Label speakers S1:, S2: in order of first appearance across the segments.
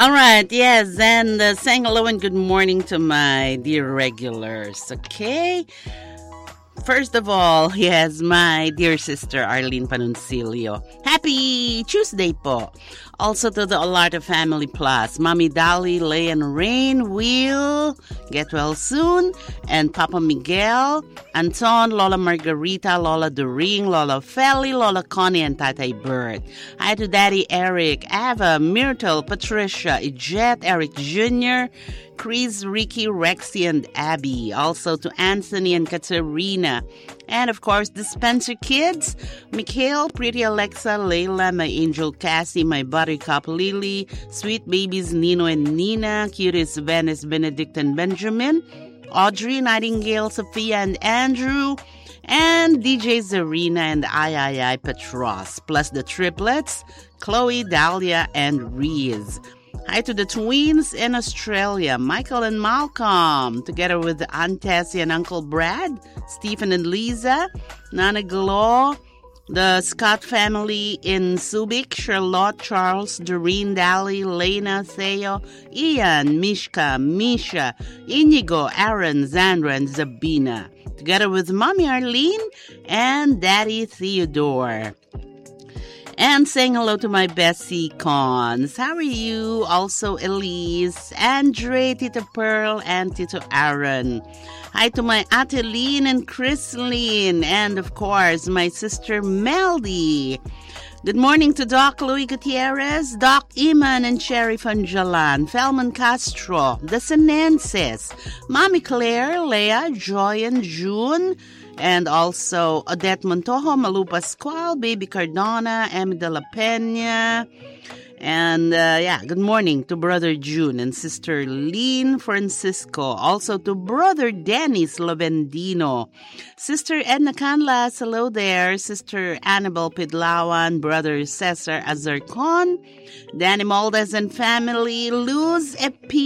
S1: All right, yes, and saying hello and good morning to my dear regulars, okay? First of all, yes, my dear sister Arlene Panuncilio. Happy Tuesday po. Also to the Olarta Family Plus, Mommy Dolly, Lay and Rain, Will, get well soon, and Papa Miguel, Anton, Lola Margarita, Lola Doring, Lola Feli, Lola Connie, and Tatay Bird. Hi to Daddy Eric, Ava, Myrtle, Patricia, Ijette, Eric Jr., Chris, Ricky, Rexy, and Abby. Also to Anthony and Katerina. And of course, the Spencer kids, Mikhail, Pretty Alexa, Layla, my angel Cassie, my buttercup Lily, sweet babies Nino and Nina, cuties Venice, Benedict, and Benjamin, Audrey, Nightingale, Sophia, and Andrew, and DJ Zarina and I Petros, plus the triplets, Chloe, Dahlia, and Reese. Hi to the twins in Australia, Michael and Malcolm, together with Aunt Tessie and Uncle Brad, Stephen and Lisa, Nana Glow, the Scott family in Subic, Charlotte, Charles, Doreen, Dally, Lena, Theo, Ian, Mishka, Misha, Inigo, Aaron, Zandra, and Zabina, together with Mommy Arlene and Daddy Theodore. And saying hello to my Bessie Cons. How are you? Also Elise, Andre, Tita Pearl, and Tito Aaron. Hi to my Ateline and Chrisline. And of course, my sister Meldy. Good morning to Doc Louis Gutierrez, Doc Iman and Cherry Fanjalan, Felman Castro, the Senenses, Mommy Claire, Leah, Joy, and June, and also Odette Montojo, Malu Pascual, Baby Cardona, Emi de la Peña. And good morning to Brother June and Sister Lean Francisco. Also to Brother Dennis Lovendino. Sister Edna Canlas, hello there. Sister Annabel Pidlawan, Brother Cesar Azarcon, Danny Moldes and family, Luz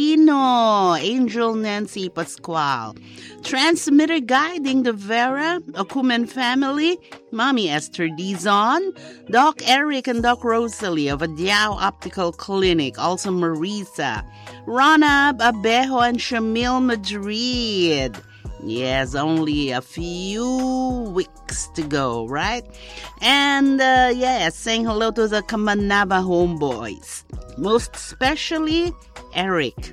S1: Epino, Angel Nancy Pascual. Transmitter guiding the Vera, Okumen family, Mommy Esther Dizon, Doc Eric and Doc Rosalie of Adiao Optical Clinic, also Marisa, Ronab, Abejo, and Shamil Madrid. Yes, only a few weeks to go, right? And saying hello to the Kamanaba homeboys, most especially Eric.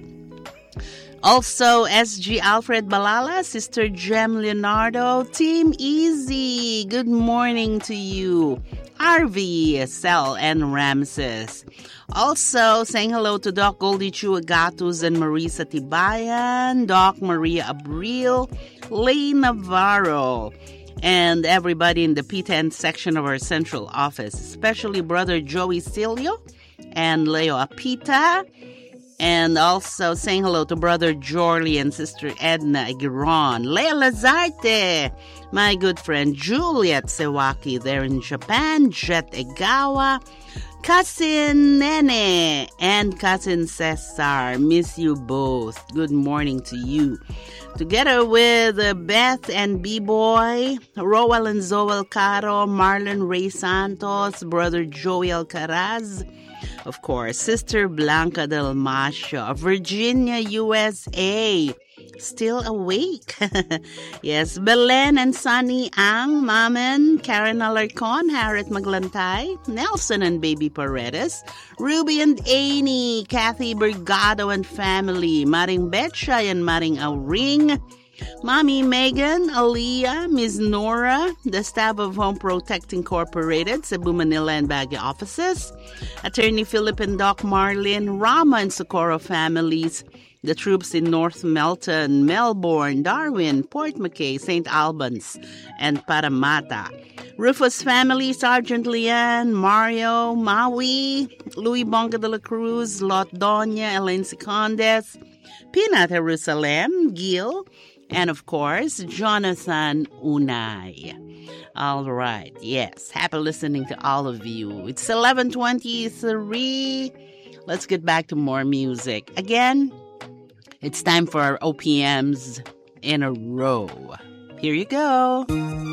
S1: Also, SG Alfred Balala, Sister Jem Leonardo, Team Easy, good morning to you. RV, Sel, and Ramses. Also, saying hello to Doc Goldie Chuagatus and Marisa Tibayan, Doc Maria Abril, Lay Navarro, and everybody in the P10 section of our central office, especially Brother Joey Cilio and Leo Apita. And also saying hello to Brother Jorley and Sister Edna Aguiron, Lea Lazarte, my good friend Juliet Sewaki there in Japan, Jet Egawa, Cousin Nene, and Cousin Cesar. Miss you both. Good morning to you. Together with Beth and B-Boy, Roel and Zoel Caro, Marlon Ray Santos, Brother Joey Alcaraz, of course, Sister Blanca Del Masio, Virginia, USA, still awake. Yes, Belen and Sunny Ang, Mamen, Karen Alarcon, Harriet Maglantay, Nelson and Baby Paredes, Ruby and Amy, Kathy Bergado and family, Maring Betcha and Maring Auring, Mommy Megan, Aaliyah, Ms. Nora, the staff of Home Protect Incorporated, Cebu, Manila, and Baguio offices, Attorney Philip and Doc Marlin, Rama and Socorro families, the troops in North Melton, Melbourne, Darwin, Port McKay, St. Albans, and Parramatta. Rufus family, Sergeant Lian, Mario, Maui, Louis Bonga de la Cruz, Lot Doña, Elaine Sicondes, Peanut Jerusalem, Gil, and of course, Jonathan Unay. All right, yes, happy listening to all of you. It's 11:23. Let's get back to more music. Again, it's time for our OPMs in a row. Here you go.